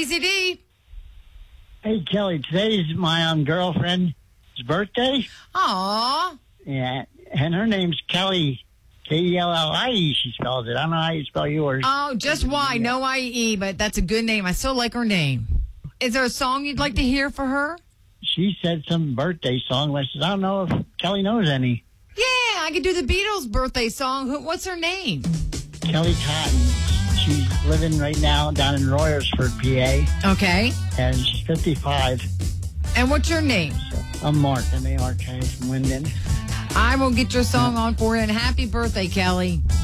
WCD. Hey, Kelly, today's my girlfriend's birthday. Aw. Yeah, and her name's Kelly. Kellie, she spells it. I don't know how you spell yours. Oh, just Y, no IE, but that's a good name. I still like her name. Is there a song you'd like to hear for her? She said some birthday song. I said, I don't know if Kelly knows any. Yeah, I could do the Beatles' birthday song. What's her name? Kelly Cotton. She's living right now down in Royersford, PA. Okay. And she's 55. And what's your name? So I'm Mark, M-A-R-K from Winden. I will get your song on for you. And happy birthday, Kelly.